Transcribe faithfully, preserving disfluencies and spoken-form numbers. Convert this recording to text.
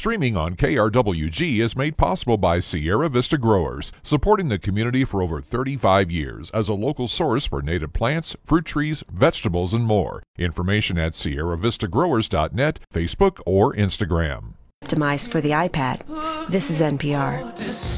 Streaming on K R W G is made possible by Sierra Vista Growers, supporting the community for over thirty-five years as a local source for native plants, fruit trees, vegetables, and more. Information at sierra vista growers dot net, Facebook, or Instagram. Optimized for the iPad. This is N P R.